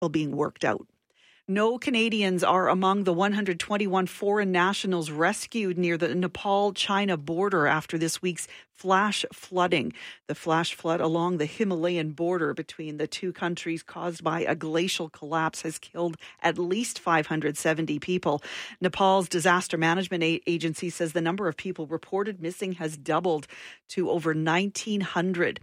being worked out. No Canadians are among the 121 foreign nationals rescued near the Nepal-China border after this week's flash flooding. The flash flood along the Himalayan border between the two countries caused by a glacial collapse has killed at least 570 people. Nepal's disaster management agency says the number of people reported missing has doubled to over 1,900.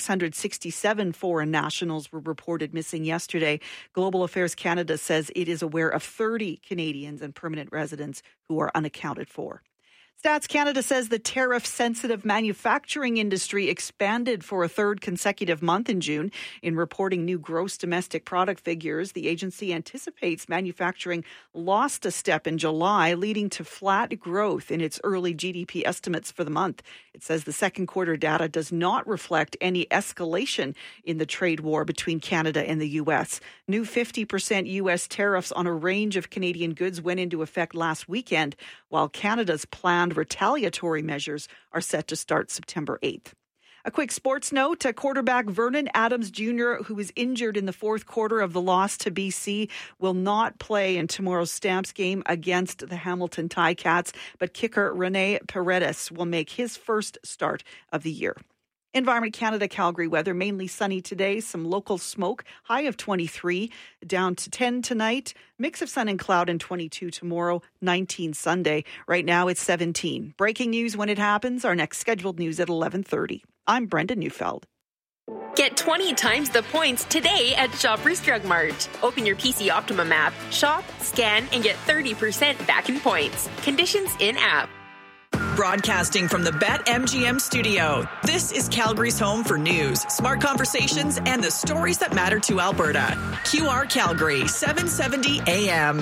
667 foreign nationals were reported missing yesterday. Global Affairs Canada says it is aware of 30 Canadians and permanent residents who are unaccounted for. Stats Canada says the tariff-sensitive manufacturing industry expanded for a third consecutive month in June. In reporting new gross domestic product figures, the agency anticipates manufacturing lost a step in July, leading to flat growth in its early GDP estimates for the month. It says the second quarter data does not reflect any escalation in the trade war between Canada and the U.S. New 50% U.S. tariffs on a range of Canadian goods went into effect last weekend, while Canada's planned retaliatory measures are set to start September 8th. A quick sports note, quarterback Vernon Adams Jr., who was injured in the fourth quarter of the loss to BC, will not play in tomorrow's Stamps game against the Hamilton Ticats, but kicker Rene Paredes will make his first start of the year. Environment Canada Calgary weather, mainly sunny today, some local smoke, high of 23, down to 10 tonight, mix of sun and cloud, and 22 tomorrow, 19 Sunday. Right now it's 17. Breaking news when it happens, our next scheduled news at 11:30. I'm Brenda Neufeld. Get 20 times the points today at Shoppers Drug Mart. Open your PC Optimum app, shop, scan, and get 30% back in points. Conditions in-app. Broadcasting from the BetMGM studio, this is Calgary's home for news, smart conversations, and the stories that matter to Alberta. QR Calgary, 770 AM.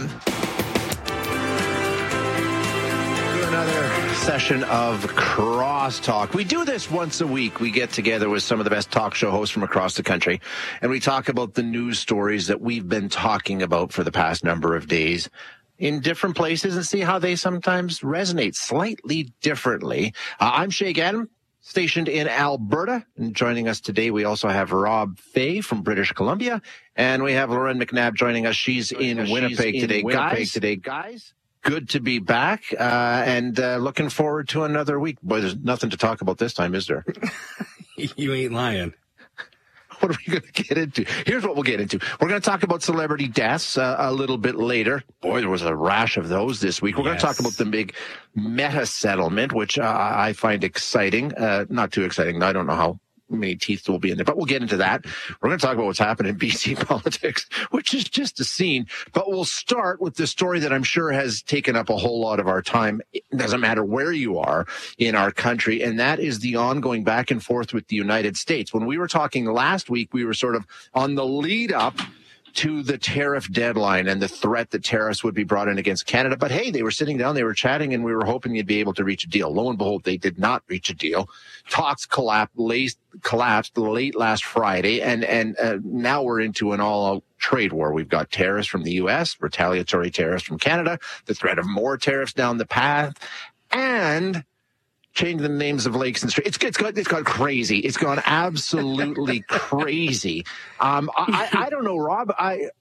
Another session of Crosstalk. We do this once a week. We get together with some of the best talk show hosts from across the country, and we talk about the news stories that we've been talking about for the past number of days in different places and see how they sometimes resonate slightly differently. I'm Shay Gannon, stationed in Alberta, and joining us today, we also have Rob Fay from British Columbia, and we have Lauren McNabb joining us. She's in Winnipeg today. Guys, good to be back, and looking forward to another week. Boy, there's nothing to talk about this time, is there? You ain't lying. What are we going to get into? Here's what we'll get into. We're going to talk about celebrity deaths a little bit later. Boy, there was a rash of those this week. We're going to talk about the big Meta settlement, which I find exciting. Not too exciting. I don't know how many teeth will be in there, but we'll get into that. We're going to talk about what's happening in BC politics, which is just a scene. But we'll start with the story that I'm sure has taken up a whole lot of our time. It doesn't matter where you are in our country, and that is the ongoing back and forth with the United States. When we were talking last week, we were sort of on the lead up to the tariff deadline and the threat that tariffs would be brought in against Canada. But hey, they were sitting down, they were chatting, and we were hoping you'd be able to reach a deal. Lo and behold, they did not reach a deal. Talks collapsed late last Friday, and now we're into an all-out trade war. We've got tariffs from the U.S., retaliatory tariffs from Canada, the threat of more tariffs down the path, and change the names of lakes and streets. It's gone crazy. It's gone absolutely crazy. I don't know, Rob.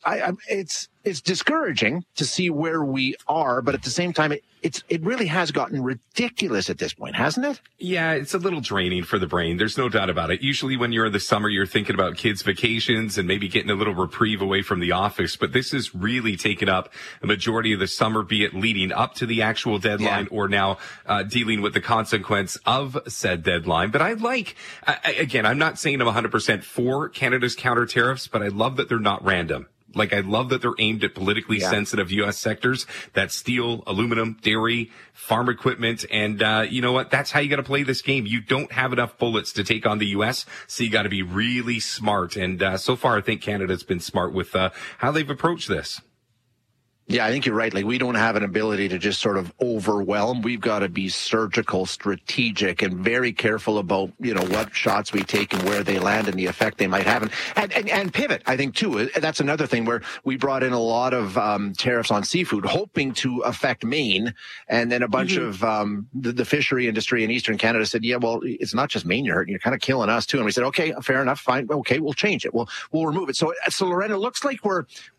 It's discouraging to see where we are, but at the same time, it really has gotten ridiculous at this point, hasn't it? Yeah, it's a little draining for the brain. There's no doubt about it. Usually when you're in the summer, you're thinking about kids' vacations and maybe getting a little reprieve away from the office. But this has really taken up a majority of the summer, be it leading up to the actual deadline or now dealing with the consequence of said deadline. But again, I'm not saying I'm 100% for Canada's counter tariffs, but I love that they're not random. Like, I love that they're aimed at politically sensitive U.S. sectors. That's steel, aluminum, dairy, farm equipment. And you know what? That's how you got to play this game. You don't have enough bullets to take on the U.S., so you got to be really smart. And so far, I think Canada's been smart with how they've approached this. Yeah, I think you're right. Like, we don't have an ability to just sort of overwhelm. We've got to be surgical, strategic, and very careful about, what shots we take and where they land and the effect they might have. And pivot, I think, too. That's another thing where we brought in a lot of tariffs on seafood, hoping to affect Maine. And then a bunch of the fishery industry in Eastern Canada said, yeah, well, it's not just Maine you're hurting. You're kind of killing us, too. And we said, okay, fair enough, fine. Okay, we'll change it. We'll remove it. So Loretta, it looks like we're